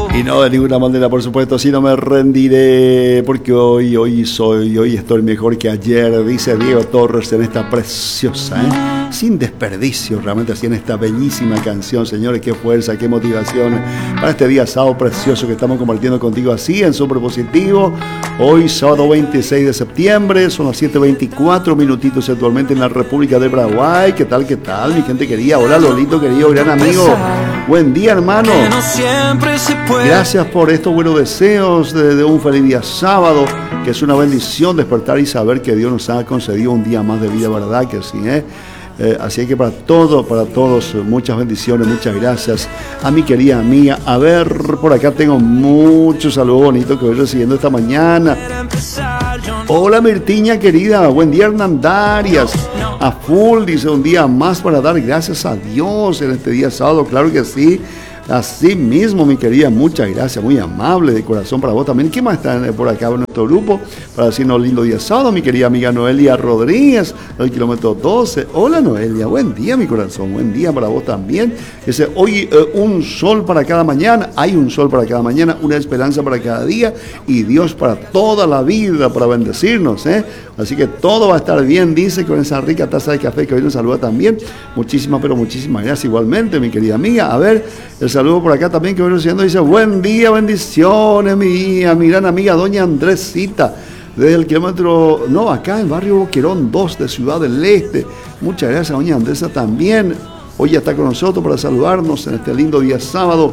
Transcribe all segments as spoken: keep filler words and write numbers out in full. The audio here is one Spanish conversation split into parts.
Y no de ninguna manera, por supuesto, si no me rendiré, porque hoy, hoy soy, hoy estoy mejor que ayer, dice Diego Torres en esta preciosa, ¿eh? Sin desperdicio, realmente así en esta bellísima canción, señores, qué fuerza, qué motivación para este día sábado precioso que estamos compartiendo contigo así en Súper Positivo. Hoy sábado veintiséis de septiembre, son las siete veinticuatro minutitos actualmente en la República de Paraguay. ¿Qué tal, qué tal, mi gente querida? Hola, Lolito, querido, gran amigo. Buen día, hermano. Gracias por estos buenos deseos de, de un feliz día sábado, que es una bendición despertar y saber que Dios nos ha concedido un día más de vida, ¿verdad? Que sí, ¿eh? Eh, así que para todos, para todos, muchas bendiciones, muchas gracias a mi querida amiga. A ver, por acá tengo muchos saludos bonitos que voy recibiendo esta mañana. Hola Mirtiña querida, buen día Hernandarias. A full, dice, un día más para dar gracias a Dios en este día sábado, claro que sí. Así mismo, mi querida, muchas gracias, muy amable de corazón para vos también. ¿Quién más está por acá en nuestro grupo para decirnos lindo día sábado? Mi querida amiga Noelia Rodríguez, del kilómetro doce. Hola Noelia, buen día mi corazón, buen día para vos también. Dice, hoy eh, un sol para cada mañana, hay un sol para cada mañana, una esperanza para cada día y Dios para toda la vida, para bendecirnos, ¿eh? Así que todo va a estar bien, dice, con esa rica taza de café que hoy nos saluda también. Muchísimas, pero muchísimas gracias igualmente, mi querida amiga. A ver, el saludo por acá también que voy recibiendo, dice, buen día, bendiciones, mi, mi gran amiga doña Andresita, desde el kilómetro, no, acá en el barrio Boquerón dos de Ciudad del Este. Muchas gracias, doña Andresa también. Hoy ya está con nosotros para saludarnos en este lindo día sábado.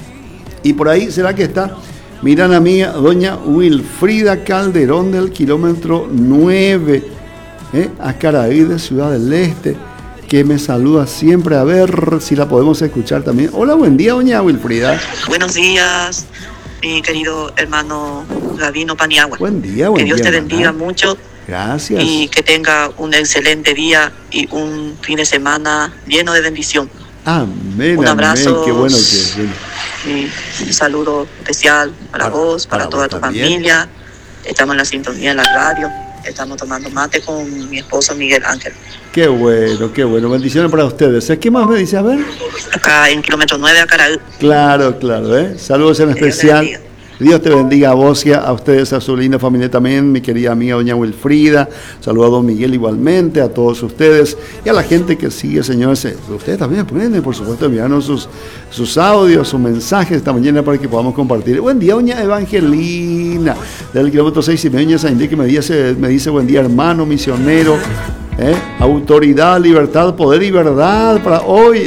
Y por ahí, ¿será que está mi gran amiga doña Wilfrida Calderón del kilómetro nueve, ¿eh? A Caraí de Ciudad del Este, que me saluda siempre? A ver si la podemos escuchar también. Hola, buen día, doña Wilfrida. Buenos días, mi querido hermano Gavino Paniagua. Buen día, buen día. Que Dios te bendiga hermana. Mucho. Gracias. Y que tenga un excelente día y un fin de semana lleno de bendición. Amén. Un abrazo. Amén. Qué bueno que es. Y un saludo especial para, para vos, para, para toda vos tu también. Familia. Estamos en la sintonía en la radio. Estamos tomando mate con mi esposo Miguel Ángel. Qué bueno, qué bueno. Bendiciones para ustedes. ¿Qué más me dice? A ver. Acá en kilómetro nueve, a Caraí. Claro, claro, ¿eh? Saludos en especial. Dios te bendiga a vos y a ustedes, a su linda familia también, mi querida amiga doña Wilfrida. Saludos a don Miguel igualmente, a todos ustedes y a la gente que sigue, señores. Ustedes también pueden, por supuesto, enviarnos sus, sus audios, sus mensajes esta mañana para que podamos compartir. Buen día, doña Evangelina, del kilómetro seis y medio, que me dice, me dice buen día, hermano misionero. ¿Eh? Autoridad, libertad, poder y verdad para hoy.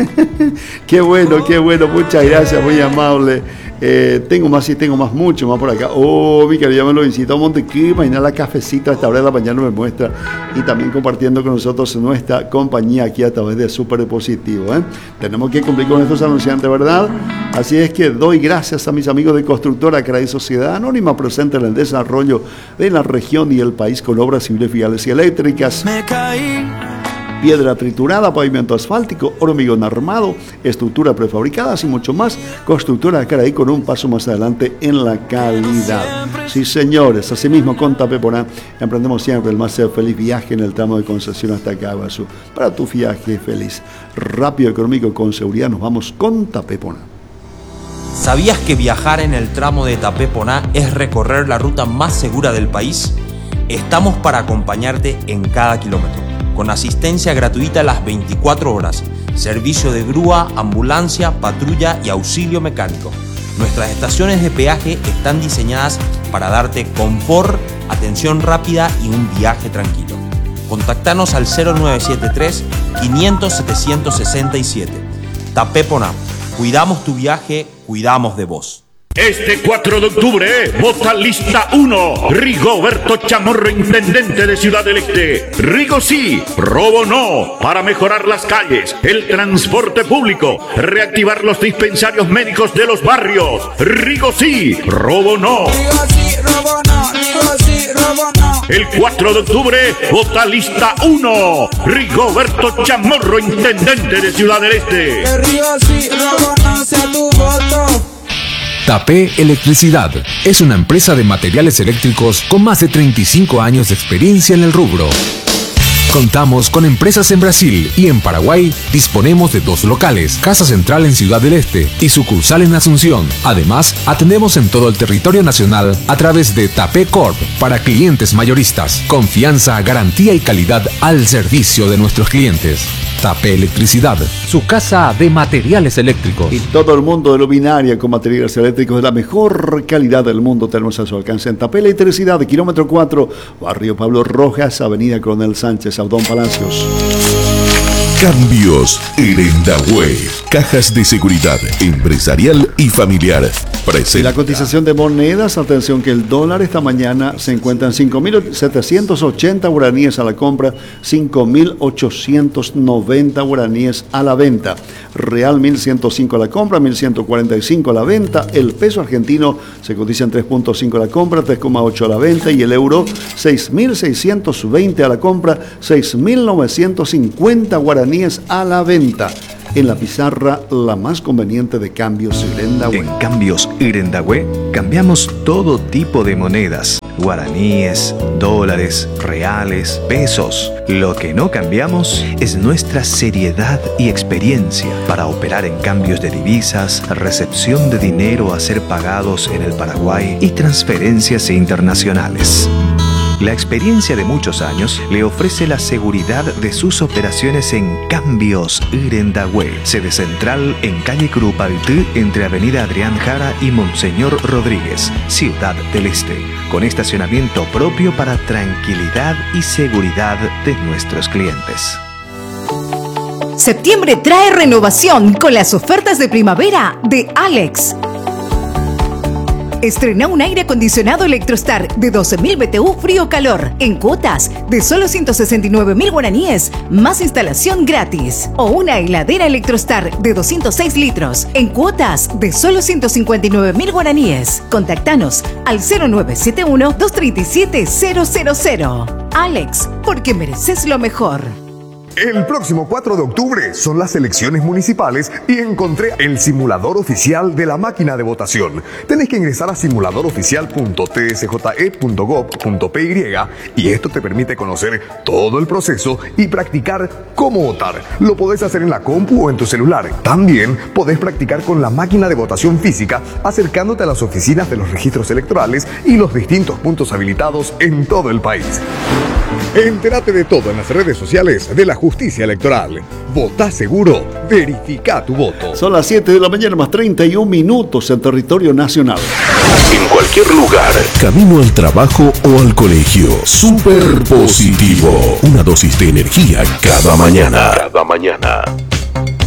Qué bueno, qué bueno, muchas gracias, muy amable. Eh, tengo más y tengo más, mucho más por acá. Oh, mi querida, me lo visita a Montequí, mañana la cafecita a esta hora de la mañana me muestra. Y también compartiendo con nosotros nuestra compañía aquí a través de Súper Positivo, ¿eh? Tenemos que cumplir con estos anunciantes, ¿verdad? Así es que doy gracias a mis amigos de Constructora Caraí Sociedad Anónima, presente en el desarrollo de la región y el país con obras civiles, viales y eléctricas. Me caí. Piedra triturada, pavimento asfáltico, hormigón armado, estructura prefabricada y mucho más. Constructora Caraí con un paso más adelante en la calidad. Sí, señores, asimismo con Tapeponá emprendemos siempre el más feliz viaje en el tramo de concesión hasta Caguazú. Para tu viaje feliz, rápido, económico, con seguridad, nos vamos con Tapeponá. ¿Sabías que viajar en el tramo de Tapeponá es recorrer la ruta más segura del país? Estamos para acompañarte en cada kilómetro, con asistencia gratuita las veinticuatro horas, servicio de grúa, ambulancia, patrulla y auxilio mecánico. Nuestras estaciones de peaje están diseñadas para darte confort, atención rápida y un viaje tranquilo. Contactanos al cero nueve siete tres, quinientos, setecientos sesenta y siete. Tapeponá, cuidamos tu viaje, cuidamos de vos. Este cuatro de octubre, vota lista uno. Rigoberto Chamorro, intendente de Ciudad del Este. Rigo sí, robo no. Para mejorar las calles, el transporte público, reactivar los dispensarios médicos de los barrios. Rigo sí, robo no. Rigo sí, robo no. Rigo sí, robo no. El cuatro de octubre, vota lista uno. Rigoberto Chamorro, intendente de Ciudad del Este. Que Rigo sí, robo no sea tu voto. Tapé Electricidad es una empresa de materiales eléctricos con más de treinta y cinco años de experiencia en el rubro. Contamos con empresas en Brasil y en Paraguay disponemos de dos locales, Casa Central en Ciudad del Este y sucursal en Asunción. Además, atendemos en todo el territorio nacional a través de Tapé Corp para clientes mayoristas. Confianza, garantía y calidad al servicio de nuestros clientes. Tapé Electricidad, su casa de materiales eléctricos. Y todo el mundo de luminaria con materiales eléctricos de la mejor calidad del mundo tenemos a su alcance en Tapé Electricidad, de kilómetro cuatro, barrio Pablo Rojas, avenida Coronel Sánchez, Abdón Palacios. Cambios Irendahue. Cajas de seguridad empresarial y familiar. Presenta. Y la cotización de monedas, atención que el dólar esta mañana se encuentra en cinco mil setecientos ochenta guaraníes a la compra, cinco mil ochocientos noventa guaraníes a la venta. Real mil ciento cinco a la compra, mil ciento cuarenta y cinco a la venta. El peso argentino se cotiza en tres punto cinco a la compra, tres coma ocho a la venta. Y el euro seis mil seiscientos veinte a la compra, seis mil novecientos cincuenta guaraníes a la venta. En la pizarra, la más conveniente de cambios Irendahue. En Cambios Irendahue cambiamos todo tipo de monedas: guaraníes, dólares, reales, pesos. Lo que no cambiamos es nuestra seriedad y experiencia para operar en cambios de divisas, recepción de dinero a ser pagados en el Paraguay y transferencias internacionales. La experiencia de muchos años le ofrece la seguridad de sus operaciones en Cambios Irendahue, sede central en calle Curupaytí, entre avenida Adrián Jara y Monseñor Rodríguez, Ciudad del Este, con estacionamiento propio para tranquilidad y seguridad de nuestros clientes. Septiembre trae renovación con las ofertas de primavera de Alex. Estrena un aire acondicionado Electrostar de doce mil B T U frío-calor en cuotas de solo ciento sesenta y nueve mil guaraníes más instalación gratis. O una heladera Electrostar de doscientos seis litros en cuotas de solo ciento cincuenta y nueve mil guaraníes. Contactanos al cero nueve siete uno, dos tres siete, cero cero cero. Alex, porque mereces lo mejor. El próximo cuatro de octubre son las elecciones municipales y encontré el simulador oficial de la máquina de votación. Tenés que ingresar a simulador oficial punto t s j e punto gov punto p y y esto te permite conocer todo el proceso y practicar cómo votar. Lo podés hacer en la compu o en tu celular. También podés practicar con la máquina de votación física acercándote a las oficinas de los registros electorales y los distintos puntos habilitados en todo el país. Entérate de todo en las redes sociales de la Justicia Electoral. Votá seguro, verifica tu voto. Son las siete de la mañana más treinta y un minutos en territorio nacional. En cualquier lugar, camino al trabajo o al colegio. Super positivo. Una dosis de energía cada mañana. Cada mañana.